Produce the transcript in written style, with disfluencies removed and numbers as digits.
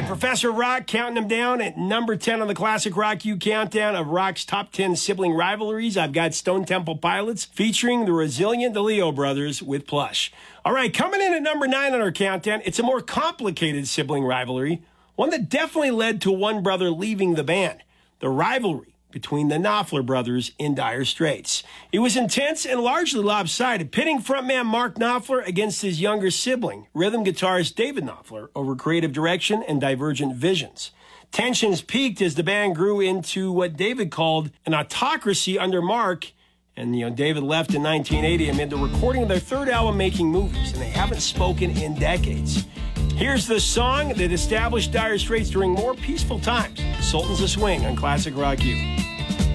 Professor Rock counting them down at number 10 on the Classic Rock U countdown of rock's top 10 sibling rivalries. I've got Stone Temple Pilots featuring the resilient DeLeo brothers with Plush. All right, coming in at number 9 on our countdown, it's a more complicated sibling rivalry, one that definitely led to one brother leaving the band. The rivalry between the Knopfler brothers in Dire Straits. It was intense and largely lopsided, pitting frontman Mark Knopfler against his younger sibling, rhythm guitarist David Knopfler, over creative direction and divergent visions. Tensions peaked as the band grew into what David called an autocracy under Mark, and David left in 1980 amid the recording of their third album, Making Movies, and they haven't spoken in decades. Here's the song that established Dire Straits during more peaceful times, Sultans of Swing on Classic Rock U.